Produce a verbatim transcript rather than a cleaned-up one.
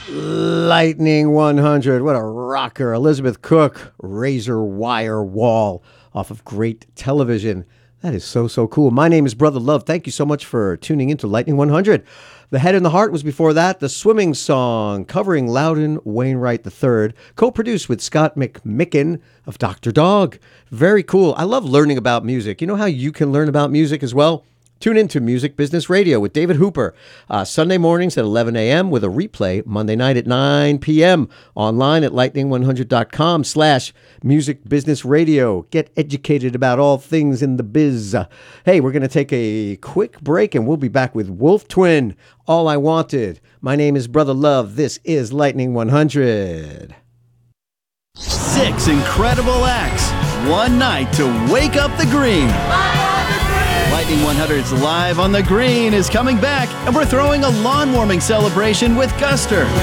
Lightning one hundred. What a rocker. Elizabeth Cook, Razor Wire Wall off of great television. That is so, so cool. My name is Brother Love. Thank you so much for tuning into Lightning one hundred. The Head and the Heart was before that. The Swimming Song, covering Loudon Wainwright the third, co-produced with Scott McMicken of Doctor Dog. Very cool. I love learning about music. You know how you can learn about music as well? Tune in to Music Business Radio with David Hooper, uh, Sunday mornings at eleven a.m. with a replay Monday night at nine p.m. online at lightning one hundred dot com slash Music Business Radio. Get educated about all things in the biz. Hey, we're going to take a quick break and we'll be back with Wolf Twin, All I Wanted. My name is Brother Love. This is Lightning one hundred. Six incredible acts, one night to wake up the green. Lightning one hundred's Live on the Green is coming back, and we're throwing a lawn warming celebration with Guster.